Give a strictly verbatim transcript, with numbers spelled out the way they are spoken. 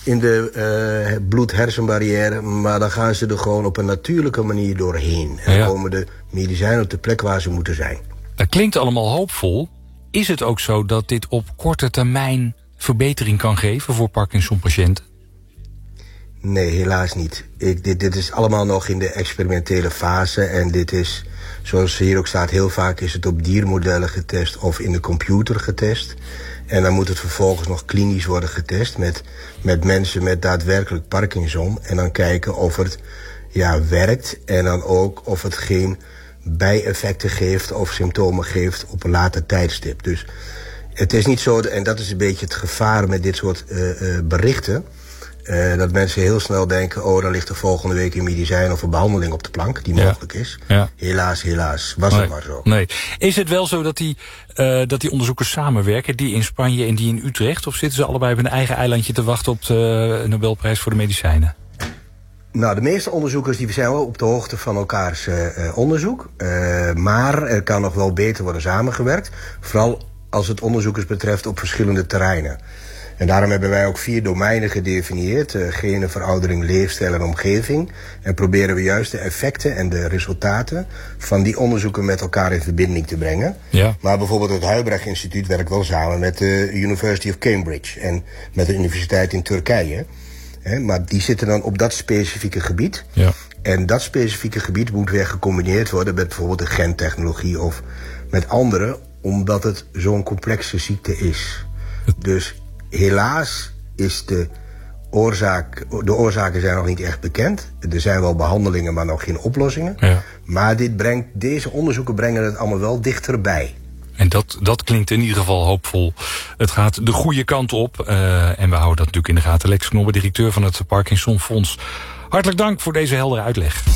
in de uh, bloed-hersenbarrière, maar dan gaan ze er gewoon op een natuurlijke manier doorheen. En dan komen de medicijnen op de plek waar ze moeten zijn. Dat klinkt allemaal hoopvol. Is het ook zo dat dit op korte termijn verbetering kan geven voor Parkinson-patiënten? Nee, helaas niet. Ik, dit, dit is allemaal nog in de experimentele fase. En dit is, zoals hier ook staat, heel vaak is het op diermodellen getest of in de computer getest. En dan moet het vervolgens nog klinisch worden getest met, met mensen met daadwerkelijk Parkinson. En dan kijken of het ja, werkt en dan ook of het geen bijeffecten geeft of symptomen geeft op een later tijdstip. Dus het is niet zo, en dat is een beetje het gevaar met dit soort uh, uh, berichten. Uh, dat mensen heel snel denken, oh, dan ligt er volgende week een medicijn of een behandeling op de plank die mogelijk ja. is. Ja. Helaas, helaas, was nee. het maar zo. Nee. Is het wel zo dat die, uh, dat die onderzoekers samenwerken, die in Spanje en die in Utrecht? Of zitten ze allebei op hun eigen eilandje te wachten op de Nobelprijs voor de medicijnen? Nou, de meeste onderzoekers die zijn wel op de hoogte van elkaars uh, onderzoek. Uh, maar er kan nog wel beter worden samengewerkt. Vooral als het onderzoekers betreft op verschillende terreinen. En daarom hebben wij ook vier domeinen gedefinieerd. Uh, genen, veroudering, leefstijl en omgeving. En proberen we juist de effecten en de resultaten van die onderzoeken met elkaar in verbinding te brengen. Ja. Maar bijvoorbeeld het Huybrecht Instituut werkt wel samen met de University of Cambridge en met de universiteit in Turkije. He, maar die zitten dan op dat specifieke gebied. Ja. En dat specifieke gebied moet weer gecombineerd worden met bijvoorbeeld de gentechnologie of met andere, omdat het zo'n complexe ziekte is. Dus helaas is de oorzaak, de oorzaken zijn nog niet echt bekend. Er zijn wel behandelingen, maar nog geen oplossingen. Ja. Maar dit brengt, deze onderzoeken brengen het allemaal wel dichterbij. En dat, dat klinkt in ieder geval hoopvol. Het gaat de goede kant op. Uh, en we houden dat natuurlijk in de gaten. Lex Knobbe, directeur van het Parkinson Fonds. Hartelijk dank voor deze heldere uitleg.